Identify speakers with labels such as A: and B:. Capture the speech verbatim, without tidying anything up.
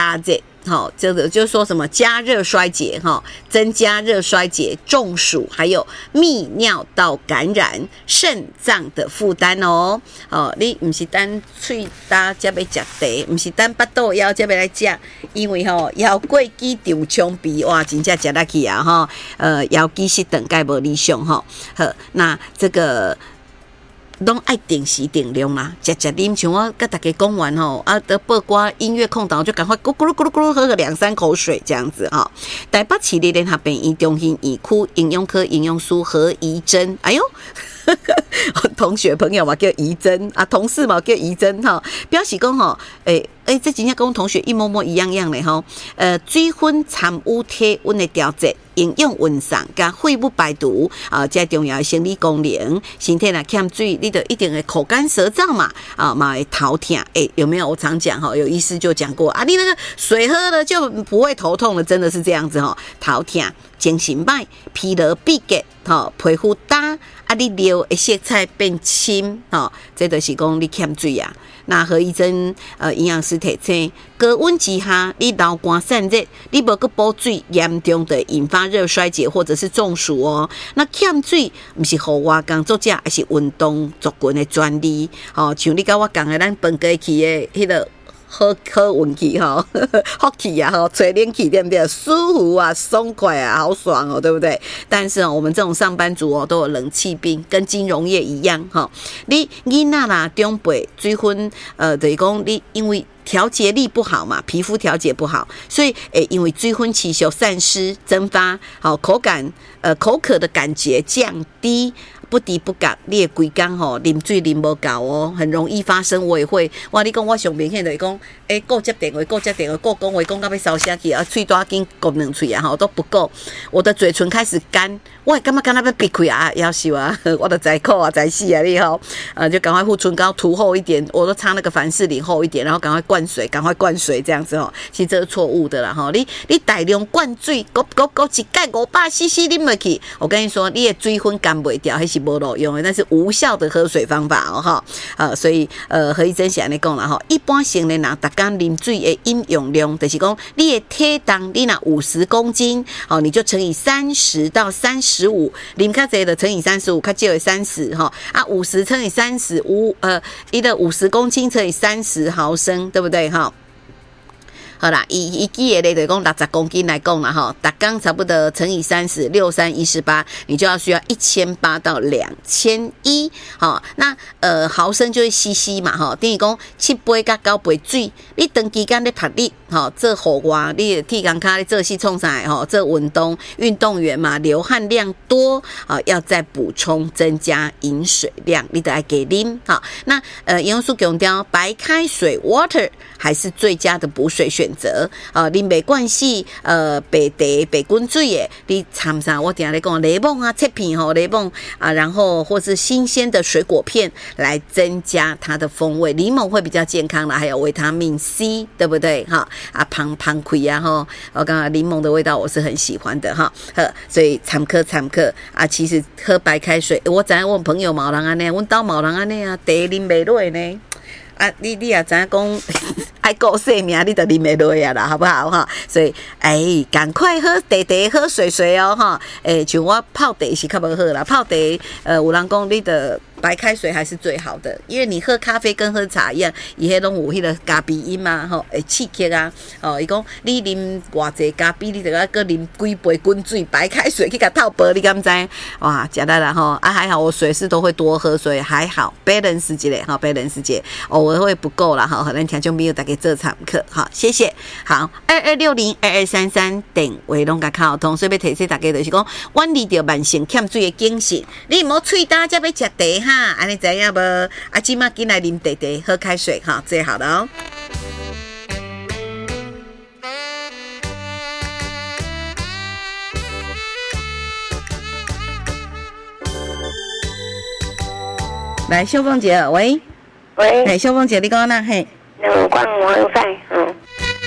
A: 发热。好，这个就是说什么加热衰竭哈，增加热衰竭、中暑，还有泌尿道感染、肾脏的负担哦。哦，你不是单嘴巴才要吃茶，不是单巴肚枵才要来吃，因为吼腰过肌长枪鼻哇，真正吃得起啊哈。呃，腰肌是等概无理想哈。好，那这个。拢爱定时定量啦，食食啉，像我跟大家讲完吼，啊，得播歌音乐空档，就赶快咕咕噜咕噜咕噜喝个两三口水这样子哈。台北市立联合病院中心医区营养科营养师何怡珍，哎呦。同学朋友嘛叫怡珍啊，同事嘛叫怡珍哈，表示讲吼，诶、欸、诶，这真正跟同学一模模一样样嘞吼。呃，水分参与体温的调节、营养运送、加肺部排毒啊，这重要的生理功能。身体若欠水，你就一定会口干舌燥嘛，啊嘛会头痛。诶、欸，有没有？我常讲哈，有医师就讲过啊，你那个水喝了就不会头痛了，真的是这样子哈，头痛。精神歹，疲劳闭结，吼，皮肤干，啊，你尿的色彩变深，吼，这就是讲你欠水啊。那何医生呃营养师提醒，高温之下，你流汗散热，你无个补水，严重的引发热衰竭或者是中暑哦。那欠水不是户外工作者，还是运动族群的专利，吼，像你甲我讲的，咱本地区的迄个。好好运气哈，好气啊哈，吹冷气对不对？舒服啊，松快啊，好爽哦，对不对？但是哦，我们这种上班族哦，都有冷气病，跟金融业一样哈。你囡仔啦，长辈水分呃，等于讲你因为调节力不好嘛，皮肤调节不好，所以诶，因为水分气球散失蒸发，好口感呃口渴的感觉降低。不敌不觉，你的规工吼啉水啉无够哦，很容易发生。我也会，哇！你讲我上明显就是讲，诶，够接电话，够接电话，够讲话，讲到要烧声去啊，喙大紧讲两喙啊，吼都不够。我的嘴唇开始干，我也感觉干那要闭开啊，要死啊！我的在苦啊，在死啊，你吼，呃，就赶快护唇膏涂厚一点，我都擦那个凡士林厚一点，然后赶快灌水，赶快灌水这样子吼。其实这是错误的啦，吼，你你大量灌水，咕咕咕一盖五百 C C 啉落去，我跟你说，你的水分干不掉，还是无路用的，那是无效的喝水方法哦哈。呃，所以呃，何医生是安尼讲啦哈。一般成年人逐天啉水的饮用量，就是讲你的体重，你若五十公斤，哦，你就乘以三十到三十五，啉较济的乘以三十五，较少的三十哈。啊，五十乘以三十五，呃，你的五十公斤乘以三十毫升，对不对哈？好啦，以一记的就是讲六十公斤来讲啦哈，大纲差不多乘以三十，六三一十八，你就要需要一千八到两千一。好，那呃毫升就是 C C 嘛哈，等于讲七杯加九杯水，你长期间咧晒日，哈，做户外你铁工卡咧做戏创啥哈，做运动运动员嘛，流汗量多啊，要再补充增加饮水量，你得爱给啉好。那呃营养素强调白开水 water 还是最佳的补水选择啊，啉袂惯系呃白茶白滚水的，你掺啥？我等下来讲柠檬啊、切片吼柠檬啊，然后或是新鲜的水果片来增加它的风味，柠檬会比较健康啦，还有维他命 C， 对不对？哈啊，芳芳开啊哈，我刚刚柠檬的味道我是很喜欢的哈，呵，所以参考参考啊。其实喝白开水，我昨天问朋友冇人安尼，阮兜冇人安尼啊，茶啉袂落呢。啊，你你也知影讲爱顾性命，你就啉袂落啊啦，好不好哈？所以哎，赶快喝茶茶，喝水水哦哈。哎，像我泡茶是较无好啦，泡茶呃，有人讲你的白开水还是最好的，因为你喝咖啡跟喝茶一样，伊迄拢有迄个咖啡因嘛，吼，会刺激啊。哦，伊讲你啉偌济咖啡，你就要搁啉几杯滚水白开水去甲透杯，你敢知？哇，食力啦吼！啊，还好我水是都会多喝，所以还好 balance 一下，哈 balance 一下，偶尔会不够啦，哈，可能听众朋友大家做参考，好，谢谢。好，二二六零二二三三电话拢甲敲通，所以要提醒大家就是讲，远离着慢性欠水的警醒，你莫喙焦才要食茶哈，安尼知影无？啊，即马紧来啉茶茶，喝开水哈，最好的哦。来，秀凤姐，喂，
B: 喂，
A: 哎，秀凤姐，你讲哪嘿？
B: 两罐魔法，嗯，